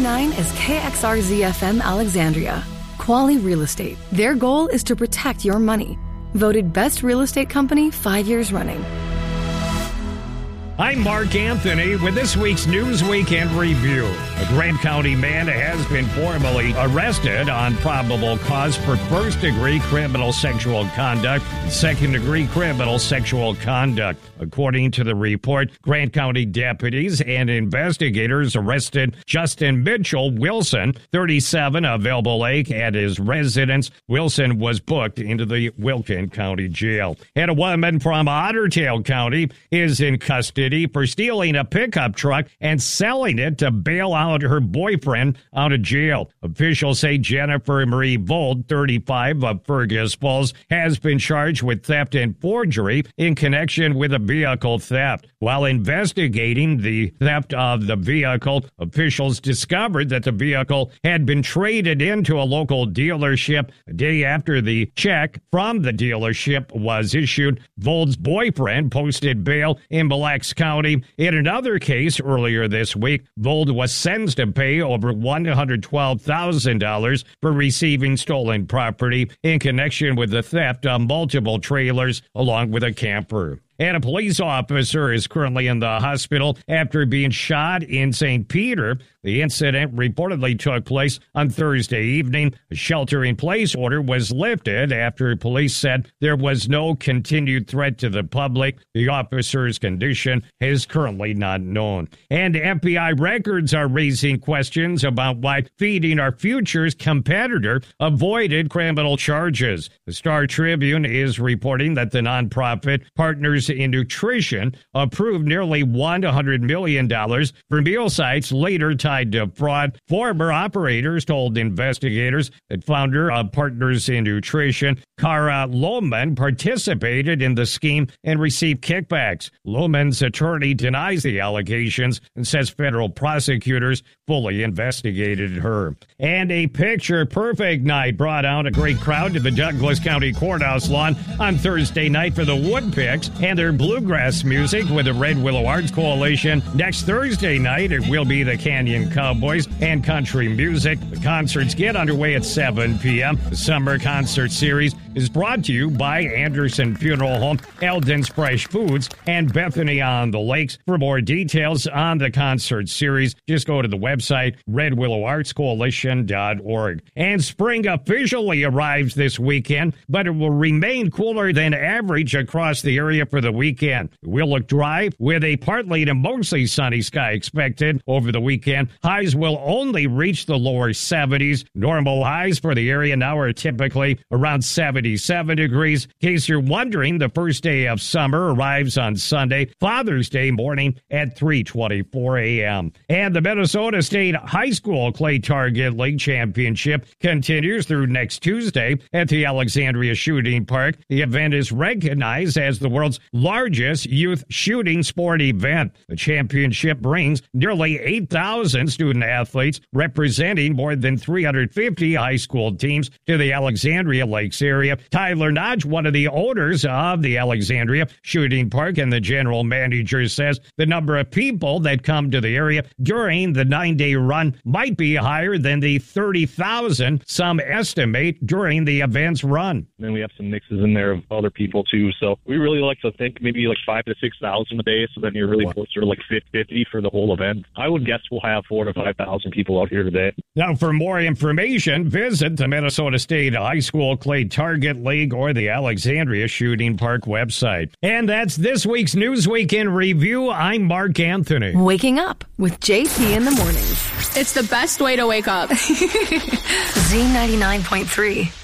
Z99 is KXRZ-FM Alexandria. Quality Real Estate. Their goal is to protect your money. Voted Best Real Estate Company 5 years running. I'm Mark Anthony with this week's News Weekend Review. A Grant County man has been formally arrested on probable cause for first-degree criminal sexual conduct and second-degree criminal sexual conduct. According to the report, Grant County deputies and investigators arrested Justin Mitchell Wilson, 37, of Elbow Lake, at his residence. Wilson was booked into the Wilkin County Jail. And a woman from Ottertail County is in custody for stealing a pickup truck and selling it to bail out her boyfriend out of jail. Officials say Jennifer Marie Vold, 35, of Fergus Falls, has been charged with theft and forgery in connection with a vehicle theft. While investigating the theft of the vehicle, officials discovered that the vehicle had been traded into a local dealership a day after the check from the dealership was issued. Vold's boyfriend posted bail in Mille Lacs County. In another case earlier this week, Vold was sentenced to pay over $112,000 for receiving stolen property in connection with the theft of multiple trailers along with a camper. And a police officer is currently in the hospital after being shot in St. Peter. The incident reportedly took place on Thursday evening. A shelter-in-place order was lifted after police said there was no continued threat to the public. The officer's condition is currently not known. And FBI records are raising questions about why Feeding Our Future's competitor avoided criminal charges. The Star Tribune is reporting that the nonprofit Partners in Nutrition approved nearly $100 million for meal sites later tied to fraud. Former operators told investigators that founder of Partners in Nutrition, Cara Lohman, participated in the scheme and received kickbacks. Lohman's attorney denies the allegations and says federal prosecutors fully investigated her. And a picture-perfect night brought out a great crowd to the Douglas County Courthouse lawn on Thursday night for the Woodpicks and their bluegrass music with the Red Willow Arts Coalition. Next Thursday night, it will be the Canyon Cowboys and country music. The concerts get underway at 7 p.m. The Summer Concert Series is brought to you by Anderson Funeral Home, Eldon's Fresh Foods, and Bethany on the Lakes. For more details on the concert series, just go to the website, redwillowartscoalition.org. And spring officially arrives this weekend, but it will remain cooler than average across the area for the weekend. It will look dry with a partly to mostly sunny sky expected over the weekend. Highs will only reach the lower 70s. Normal highs for the area now are typically around 77 degrees. In case you're wondering, the first day of summer arrives on Sunday, Father's Day morning at 3:24 a.m. And the Minnesota State High School Clay Target League Championship continues through next Tuesday at the Alexandria Shooting Park. The event is recognized as the world's largest youth shooting sport event. The championship brings nearly 8,000 student athletes representing more than 350 high school teams to the Alexandria Lakes area. Tyler Notch, one of the owners of the Alexandria Shooting Park and the general manager, says the number of people that come to the area during the 9-day run might be higher than the 30,000 some estimate during the event's run. Then we have some mixes in there of other people too, so we really like to think maybe like 5,000 to 6,000 a day, so then you're really closer to like 50 for the whole event. I would guess we'll have 4,000 to 5,000 people out here today. Now, for more information, visit the Minnesota State High School Clay Target League or the Alexandria Shooting Park website. And that's this week's Newsweek in Review. I'm Mark Anthony. Waking up with JP in the mornings. It's the best way to wake up. Z99.3.